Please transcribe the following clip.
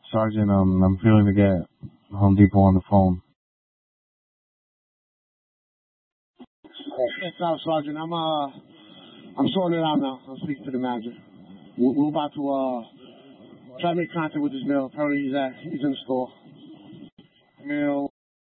Sergeant, I'm feeling to get Home Depot on the phone. Yes, Sergeant. I'm sorting it out now. I'm speaking to the manager. We're about to try to make contact with this male. Apparently he's in the store. Male